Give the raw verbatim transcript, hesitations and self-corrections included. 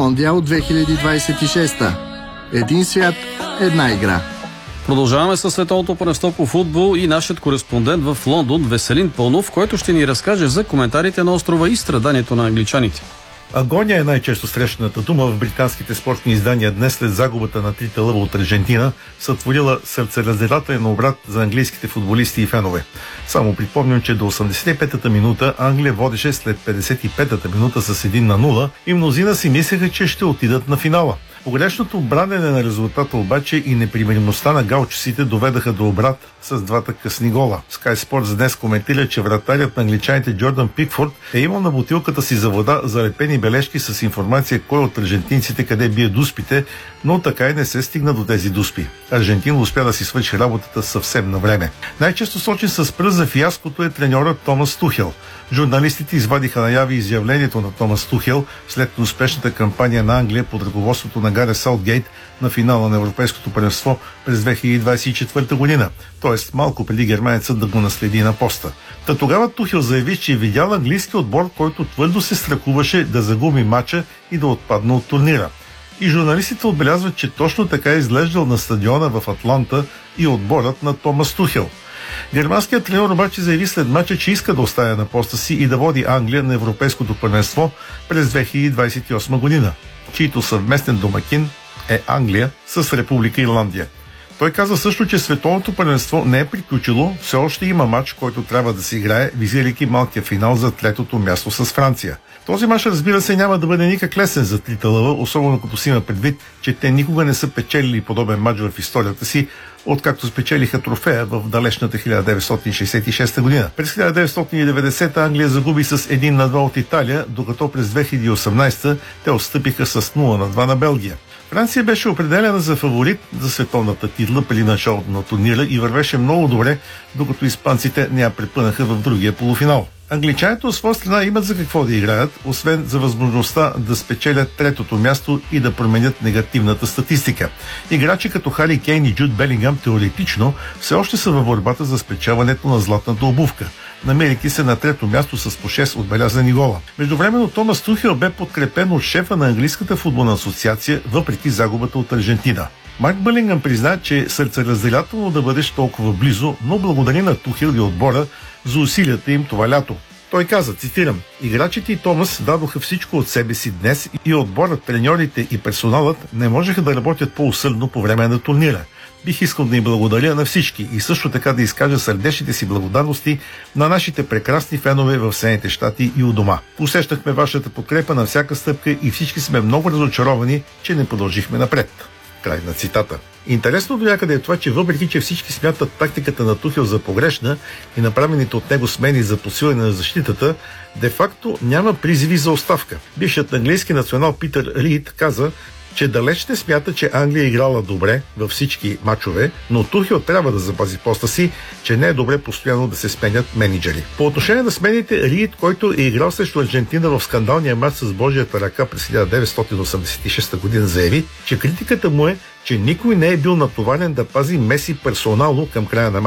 Мондиал две хиляди двадесет и шеста. Един свят, една игра. Продължаваме със световното първенство по футбол и нашият кореспондент в Лондон Веселин Пълнов, който ще ни разкаже за коментарите на острова и страданието на англичаните. Агония е най-често срещаната дума в британските спортни издания днес след загубата на трите лъва от Аржентина, сътворила сърцераздирателен обрат за английските футболисти и фенове. Само припомням, че до осемдесет и петата минута Англия водеше след петдесет и петата минута с един на нула и мнозина си мислеха, че ще отидат на финала. Погрешното бранене на резултата обаче и непримиримостта на галчиците доведаха до обрат с двата късни гола. Sky Sports днес коментира, че вратарят на англичаните Джордан Пикфорд е имал на бутилката си за вода залепени бележки с информация кой от аржентинците къде бие дуспите, но така и не се стигна до тези дуспи. Аржентина успя да си свърши работата съвсем на време. Най-често сочен с пръст за фиаското е треньорът Томас Тухел. Журналистите извадиха наяви изявлението на Томас Тухел след успешната кампания на Англия под ръководството на Гарет Саутгейт на финала на Европейското първенство през две хиляди двадесет и четвърта година, т.е. малко преди германецът да го наследи на поста. Та тогава Тухел заяви, че е видял английски отбор, който твърдо се страхуваше да загуби мача и да отпадне от турнира. И журналистите отбелязват, че точно така е изглеждал на стадиона в Атланта и отборът на Томас Тухел. Германският треньор обаче заяви след мача, че иска да остане на поста си и да води Англия на Европейското първенство през две хиляди двадесет и осма година, чийто съвместен домакин е Англия с Република Ирландия. Той каза също, че световното първенство не е приключило, все още има матч, който трябва да се играе, визирайки малкия финал за третото място с Франция. Този мач, разбира се, няма да бъде никак лесен за трите лъва, особено като си има предвид, че те никога не са печелили подобен мач в историята си, откакто спечелиха трофея в далечната хиляда деветстотин шейсет и шеста година. През хиляда деветстотин и деветдесета Англия загуби с един на два от Италия, докато през две хиляди и осемнадесета те отстъпиха с нула на два на Белгия. Франция беше определена за фаворит за световната титла преди началото на турнира и вървеше много добре, докато испанците не я препънаха в другия полуфинал. Англичаните от своя страна имат за какво да играят, освен за възможността да спечелят третото място и да променят негативната статистика. Играчи като Хари Кейн и Джуд Белингъм теоретично все още са във борбата за спечелването на златната обувка, намерики се на трето място с по шест отбелязани гола. Междувременно Томас Тухел бе подкрепен от шефа на английската футболна асоциация, въпреки загубата от Аржентина. Марк Белингъм призна, че е сърцеразделително да бъдеш толкова близо, но благодари на Тухел и отбора за усилията им това лято. Той каза, цитирам: "Играчите и Томас дадоха всичко от себе си днес и отборът, треньорите и персоналът не можеха да работят по-усърдно по време на турнира. Бих искал да им благодаря на всички и също така да изкажа сърдечните си благодарности на нашите прекрасни фенове в Съединените щати и у дома. Усещахме вашата подкрепа на всяка стъпка и всички сме много разочаровани, че не продължихме напред." Край на цитата. Интересно до някъде е това, че въпреки че всички смятат тактиката на Тухел за погрешна и направените от него смени за посилване на защитата, де-факто няма призиви за оставка. Бившият английски национал Питър Рид каза, че далеч не смята, че Англия е играла добре във всички мачове, но Тухел трябва да запази поста си, че не е добре постоянно да се сменят менеджери. По отношение на смените, Рид, който е играл срещу Аржентина в скандалния мач с Божията ръка през хиляда деветстотин осемдесет и шеста година, заяви, че критиката му е, че никой не е бил натоварен да пази Меси персонално към края на